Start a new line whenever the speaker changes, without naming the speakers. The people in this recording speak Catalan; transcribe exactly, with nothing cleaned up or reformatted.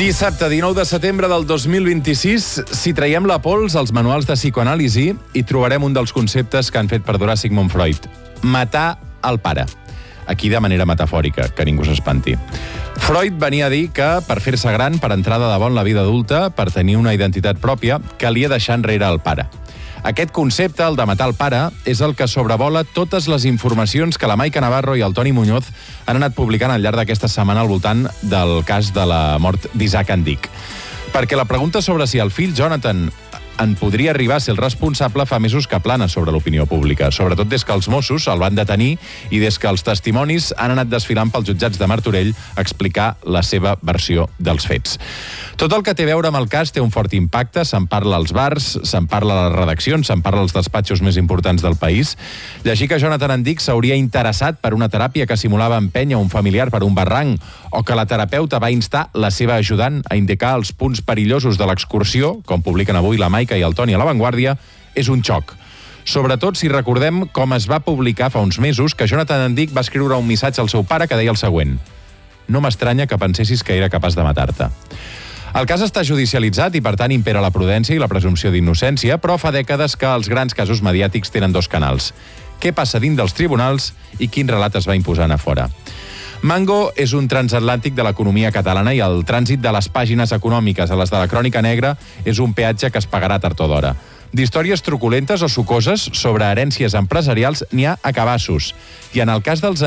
Dissabte, dinou de setembre del dos mil vint-i-sis, si traiem la pols als manuals de psicoanàlisi, hi trobarem un dels conceptes que han fet perdurar Sigmund Freud. Matar el pare. Aquí de manera metafòrica, que ningú s'espanti. Freud venia a dir que, per fer-se gran, per entrar de debò en la vida adulta, per tenir una identitat pròpia, calia deixar enrere el pare. Aquest concepte, el de matar el pare, és el que sobrevola totes les informacions que la Maica Navarro i el Toni Muñoz han anat publicant al llarg d'aquesta setmana al voltant del cas de la mort d'Isaac Andic. Perquè la pregunta sobre si el fill Jonathan en podria arribar a ser el responsable fa mesos que plana sobre l'opinió pública, sobretot des que els Mossos el van detenir i des que els testimonis han anat desfilant pels jutjats de Martorell a explicar la seva versió dels fets. Tot el que té a veure amb el cas té un fort impacte, se'n parla als bars, se'n parla a les redaccions, se'n parla als despatxos més importants del país. Llegir que Jonathan Andic s'hauria interessat per una teràpia que simulava empènyer un familiar per un barranc, o que la terapeuta va instar la seva ajudant a indicar els punts perillosos de l'excursió, com publiquen avui la Maica i el Toni a La Vanguardia, és un xoc. Sobretot si recordem com es va publicar fa uns mesos que Jonathan Andic va escriure un missatge al seu pare que deia el següent: «No m'estranya que pensessis que era capaç de matar-te». El cas està judicialitzat i, per tant, impera la prudència i la presumpció d'innocència, però fa dècades que els grans casos mediàtics tenen dos canals. Què passa dins dels tribunals i quin relat es va imposant a fora. Mango és un transatlàntic de l'economia catalana i el trànsit de les pàgines econòmiques a les de la crònica negra és un peatge que es pagarà tard o d'hora. D'històries truculentes o sucoses sobre herències empresarials n'hi ha a cabassos. I en el cas dels